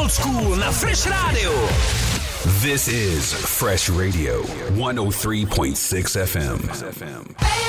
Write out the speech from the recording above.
Old School na Fresh Radio. This is Fresh Radio 103.6 FM.